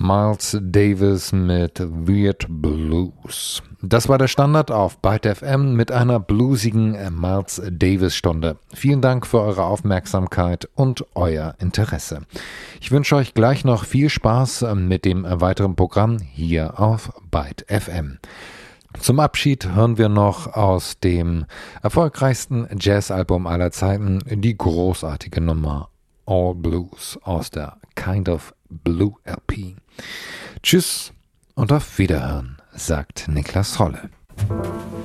Miles Davis mit Weird Blues. Das war der Standard auf Byte FM mit einer bluesigen Miles Davis Stunde. Vielen Dank für eure Aufmerksamkeit und euer Interesse. Ich wünsche euch gleich noch viel Spaß mit dem weiteren Programm hier auf Byte FM. Zum Abschied hören wir noch aus dem erfolgreichsten Jazzalbum aller Zeiten die großartige Nummer All Blues aus der Kind of Blue LP. Tschüss und auf Wiederhören, sagt Niklas Holle.